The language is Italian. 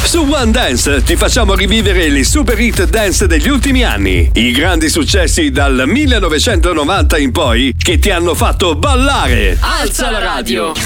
Su One Dance ti facciamo rivivere le super hit dance degli ultimi anni, i grandi successi dal 1990 in poi che ti hanno fatto ballare. Alza la radio.